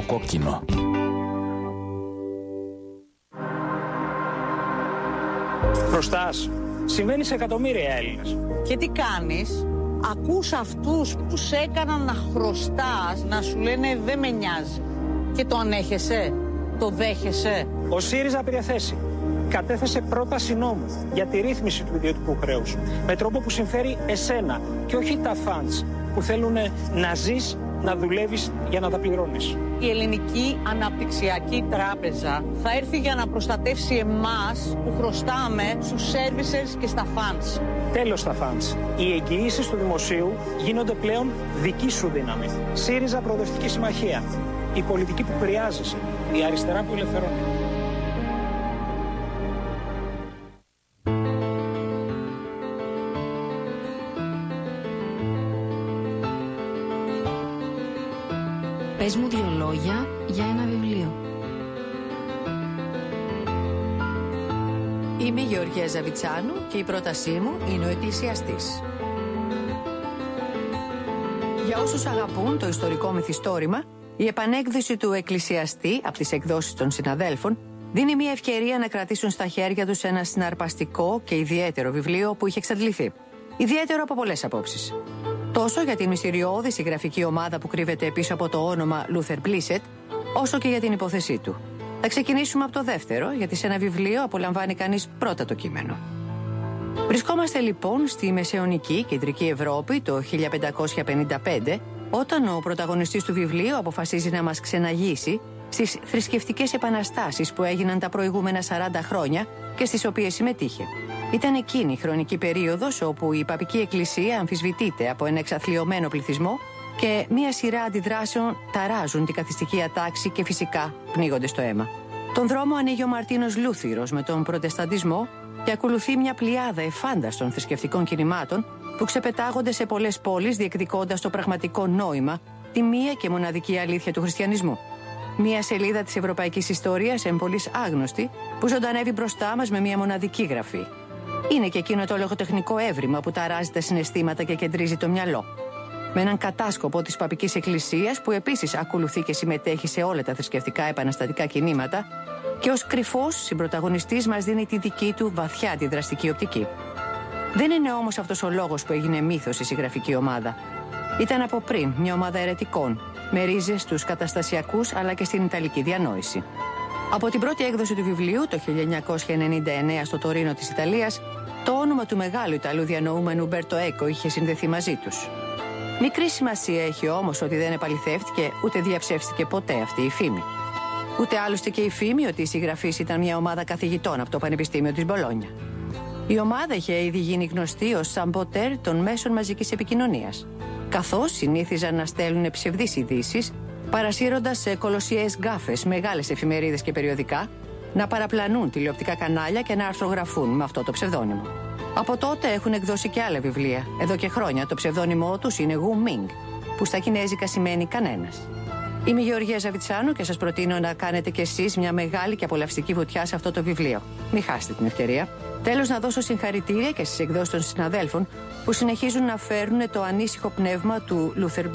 κόκκινο. Χρωστάς. Συμβαίνει σε εκατομμύρια Έλληνες. Και τι κάνεις? Ακούς αυτούς που σε έκαναν να χρωστάς να σου λένε δεν με νοιάζει. Και το ανέχεσαι, το δέχεσαι. Ο ΣΥΡΙΖΑ πήρε θέση. Κατέθεσε πρόταση νόμου για τη ρύθμιση του ιδιωτικού χρέους. Με τρόπο που συμφέρει εσένα και όχι τα φαντς που θέλουν να ζεις, να δουλεύεις για να τα πληρώνεις. Η Ελληνική Αναπτυξιακή Τράπεζα θα έρθει για να προστατεύσει εμάς που χρωστάμε στους services και στα funds. Τέλος στα funds. Οι εγγυήσεις του δημοσίου γίνονται πλέον δική σου δύναμη. ΣΥΡΙΖΑ Προοδευτική Συμμαχία. Η πολιτική που χρειάζεσαι. Η αριστερά που ελευθερώνει. Πες μου 2 λόγια για ένα βιβλίο. Είμαι η Γεωργία Ζαβιτσάνου και η πρότασή μου είναι ο Εκκλησιαστής. Για όσους αγαπούν το ιστορικό μυθιστόρημα, η επανέκδοση του Εκκλησιαστή από τις εκδόσεις των συναδέλφων δίνει μια ευκαιρία να κρατήσουν στα χέρια τους ένα συναρπαστικό και ιδιαίτερο βιβλίο που είχε εξαντληθεί. Ιδιαίτερο από πολλές απόψεις. Τόσο για την μυστηριώδη συγγραφική ομάδα που κρύβεται πίσω από το όνομα Λούθερ Μπλίσετ, όσο και για την υπόθεσή του. Θα ξεκινήσουμε από το δεύτερο, γιατί σε ένα βιβλίο απολαμβάνει κανείς πρώτα το κείμενο. Βρισκόμαστε λοιπόν στη μεσαιωνική κεντρική Ευρώπη το 1555, όταν ο πρωταγωνιστής του βιβλίου αποφασίζει να μας ξεναγήσει στις θρησκευτικές επαναστάσεις που έγιναν τα προηγούμενα 40 χρόνια και στις οποίες συμμετείχε. Ήταν εκείνη η χρονική περίοδος όπου η παπική εκκλησία αμφισβητείται από ένα εξαθλιωμένο πληθυσμό και μία σειρά αντιδράσεων ταράζουν την καθιστική ατάξη και φυσικά πνίγονται στο αίμα. Τον δρόμο ανοίγει ο Μαρτίνος Λούθυρος με τον προτεσταντισμό και ακολουθεί μια πλειάδα εφάνταστων θρησκευτικών κινημάτων που ξεπετάγονται σε πολλές πόλεις διεκδικώντας το πραγματικό νόημα, τη μία και μοναδική αλήθεια του χριστιανισμού. Μια σελίδα της ευρωπαϊκής ιστορίας εμπολής άγνωστη που ζωντανεύει μπροστά μας με μια μοναδική γραφή. Είναι και εκείνο το λογοτεχνικό έβριμα που ταράζει τα συναισθήματα και κεντρίζει το μυαλό. Με έναν κατάσκοπο της παπικής εκκλησίας που επίσης ακολουθεί και συμμετέχει σε όλα τα θρησκευτικά επαναστατικά κινήματα και ως κρυφός συμπρωταγωνιστής μας δίνει τη δική του βαθιά αντιδραστική οπτική. Δεν είναι όμως αυτός ο λόγος που έγινε μύθος η συγγραφική ομάδα. Ήταν από πριν μια ομάδα αιρετικών, με ρίζες στους καταστασιακούς αλλά και στην ιταλική διανόηση. Από την πρώτη έκδοση του βιβλίου το 1999 στο Τωρίνο της Ιταλίας, το όνομα του μεγάλου Ιταλού διανοούμενου Ουμπέρτο Έκο είχε συνδεθεί μαζί τους. Μικρή σημασία έχει όμως ότι δεν επαληθεύτηκε ούτε διαψεύστηκε ποτέ αυτή η φήμη. Ούτε άλλωστε και η φήμη ότι οι συγγραφείς ήταν μια ομάδα καθηγητών από το Πανεπιστήμιο της Μπολόνια. Η ομάδα είχε ήδη γίνει γνωστή ως σαμποτέρ των μέσων μαζικής επικοινωνίας, καθώς συνήθιζαν να στέλνουν ψευδείς ειδήσεις, παρασύροντας σε κολοσιαίες γκάφες μεγάλες εφημερίδες και περιοδικά, να παραπλανούν τηλεοπτικά κανάλια και να αρθρογραφούν με αυτό το ψευδόνυμο. Από τότε έχουν εκδώσει και άλλα βιβλία. Εδώ και χρόνια το ψευδόνυμό τους είναι Γου Μινγκ, που στα κινέζικα σημαίνει κανένας. Είμαι η Γεωργία Ζαβιτσάνου και σας προτείνω να κάνετε κι εσείς μια μεγάλη και απολαυστική βουτιά σε αυτό το βιβλίο. Μην χάσετε την ευκαιρία. Τέλος, να δώσω συγχαρητήρια και στις εκδόσεις των συναδέλφων που συνεχίζουν να φέρνουν το ανήσυχο πνεύμα του Λούθερ